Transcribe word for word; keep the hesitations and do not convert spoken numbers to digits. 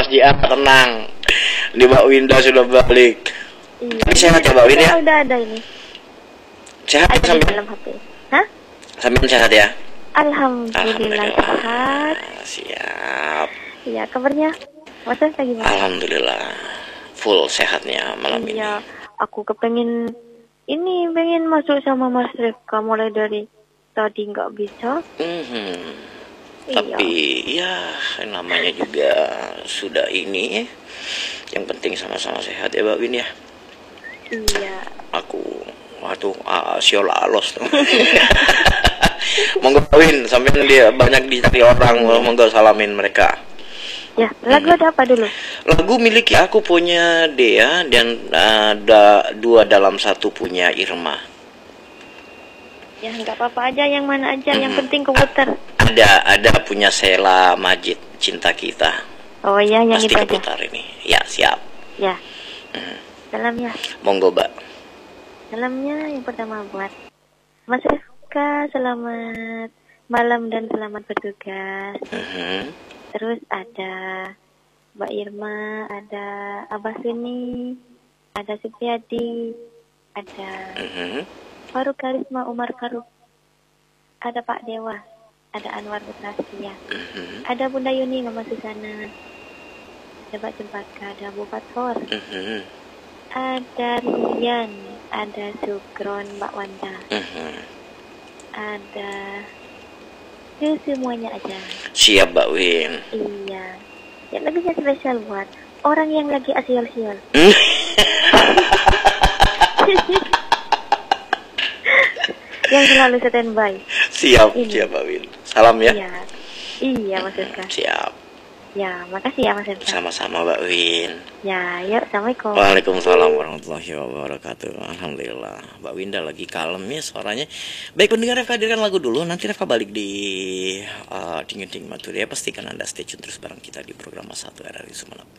Mas Jian, tenang. Di Mbak Winda sudah balik. Iya. Tapi sehat ya Mbak Win ya? Udah ada ini. Sehat ya Ada di sambil? dalam H P. Hah? Sambil sehat ya? Alhamdulillah sehat. Siap. Iya, kabarnya Mas Rifka gimana? Alhamdulillah full sehatnya malam ini. Iya, aku kepengen ini pengen masuk sama Mas Rifka mulai dari tadi nggak bisa. Mhm. Iya. Tapi ya namanya juga sudah ini. Yang penting sama-sama sehat ya Mbak Win ya. Iya. Aku waduh ah, siola alos tuh. Monggo Mbak Win, sampai dia banyak dicari orang, monggo salamin mereka. Ya, lagu ada apa dulu? Lagu milik aku punya Dea dan ada dua dalam satu punya Irma. Ya, nggak apa-apa aja, yang mana aja, Hmm. yang penting komputer. Ada ada punya Sheila Majid, Cinta Kita. Oh iya, yang Pasti itu aja. keputar ini. Ya, siap. Ya. Hmm. Salamnya. Monggo, Mbak. Salamnya yang pertama buat Mas Rifka, selamat malam dan selamat bertugas. Mhm. Terus ada Mbak Irma, ada Abah Suni, ada Supriyadi, ada Mhm. Faruk Karisma Umar Faruk, ada Pak Dewa, ada Anwar Putrasya, Mhm. ada Bunda Yuni, Mama Susana, ada Pak Cempaka, ada Bu Fathor, Mhm. ada Rian, ada Sukron, Mbak Wanda, Mhm. ada ke semuanya aja. Siap, Mbak Win. Iya. Ya, lagunya spesial buat orang yang lagi asial-sial. Yang selalu standby. Siap, Ini. siap, Mbak Win. Salam ya. Iya. Iya, Mas Rifka. Siap. Ya, makasih ya Mas Rifka. Sama-sama, Mbak Win. Ya, yuk, Assalamualaikum. Waalaikumsalam warahmatullahi wabarakatuh. Alhamdulillah Mbak Winda lagi kalem ya suaranya. Baik pendengar, Revka hadirkan lagu dulu. Nanti Revka balik di uh, Dingin Dingin Maturi ya. Pastikan Anda stay tune terus bareng kita di program satu R R I Sumeneb.